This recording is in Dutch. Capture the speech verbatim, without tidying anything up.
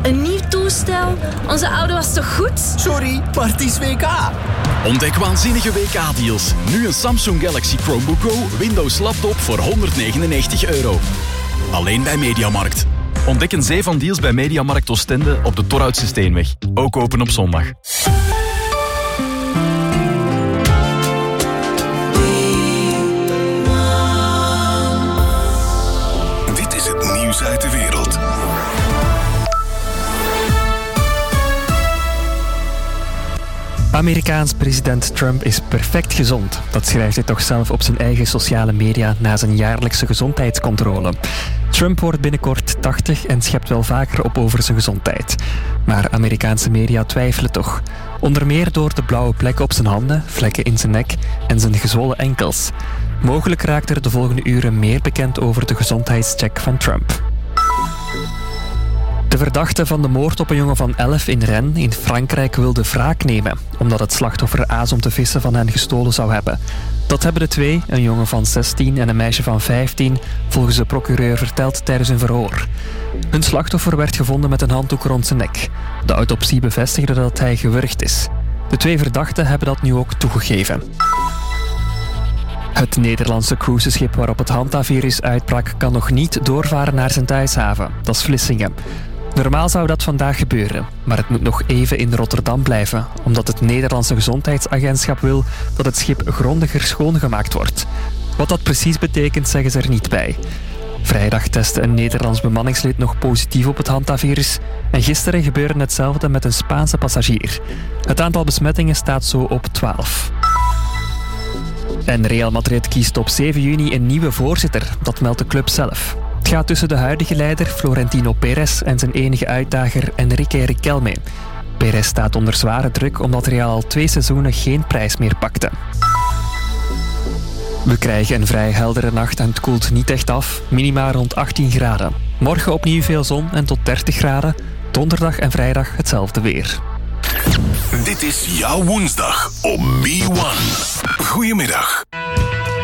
Een nieuw toestel? Onze oude was toch goed? Sorry, maar het is W K. Ontdek waanzinnige W K-deals. Nu een Samsung Galaxy Chromebook Go Windows laptop voor honderdnegenennegentig euro. Alleen bij Mediamarkt. Ontdek een zee van deals bij Mediamarkt Oostende op de Torhoutse Steenweg. Ook open op zondag. Dit is het nieuws uit de wereld. Amerikaans president Trump is perfect gezond. Dat schrijft hij toch zelf op zijn eigen sociale media na zijn jaarlijkse gezondheidscontrole. Trump wordt binnenkort tachtig en schept wel vaker op over zijn gezondheid. Maar Amerikaanse media twijfelen toch. Onder meer door de blauwe plekken op zijn handen, vlekken in zijn nek en zijn gezwollen enkels. Mogelijk raakt er de volgende uren meer bekend over de gezondheidscheck van Trump. De verdachte van de moord op een jongen van elf in Rennes in Frankrijk wilde wraak nemen, omdat het slachtoffer aas om te vissen van hen gestolen zou hebben. Dat hebben de twee, een jongen van zestien en een meisje van vijftien, volgens de procureur verteld tijdens een verhoor. Hun slachtoffer werd gevonden met een handdoek rond zijn nek. De autopsie bevestigde dat hij gewurgd is. De twee verdachten hebben dat nu ook toegegeven. Het Nederlandse cruiseschip waarop het hantavirus uitbrak kan nog niet doorvaren naar zijn thuishaven. Dat is Vlissingen. Normaal zou dat vandaag gebeuren, maar het moet nog even in Rotterdam blijven, omdat het Nederlandse Gezondheidsagentschap wil dat het schip grondiger schoongemaakt wordt. Wat dat precies betekent, zeggen ze er niet bij. Vrijdag testte een Nederlands bemanningslid nog positief op het hantavirus en gisteren gebeurde hetzelfde met een Spaanse passagier. Het aantal besmettingen staat zo op twaalf. En Real Madrid kiest op zeven juni een nieuwe voorzitter, dat meldt de club zelf. Het gaat tussen de huidige leider Florentino Perez en zijn enige uitdager Enrique Riquelme. Perez staat onder zware druk omdat Real al twee seizoenen geen prijs meer pakte. We krijgen een vrij heldere nacht en het koelt niet echt af, minima rond achttien graden. Morgen opnieuw veel zon en tot dertig graden. Donderdag en vrijdag hetzelfde weer. Dit is jouw woensdag op B one. Goedemiddag.